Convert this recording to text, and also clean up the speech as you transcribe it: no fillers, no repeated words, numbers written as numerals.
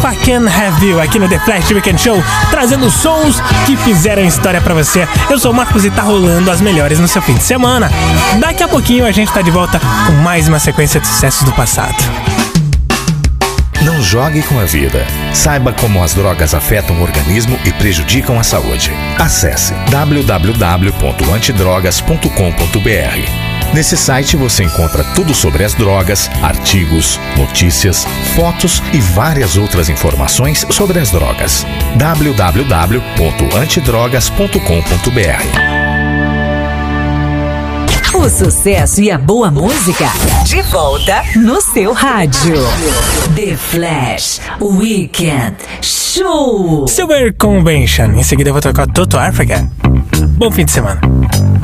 I Can Have You aqui no The Flash Weekend Show, trazendo sons que fizeram história pra você. Eu sou o Marcos e tá rolando as melhores no seu fim de semana. Daqui a pouquinho a gente tá de volta com mais uma sequência de sucessos do passado. Não jogue com a vida. Saiba como as drogas afetam o organismo e prejudicam a saúde. Acesse www.antidrogas.com.br. Nesse site você encontra tudo sobre as drogas, artigos, notícias, fotos e várias outras informações sobre as drogas. www.antidrogas.com.br. O sucesso e a boa música de volta no seu rádio. The Flash Weekend Show. Silver Convention. Em seguida eu vou tocar Toto Africa. Bom fim de semana.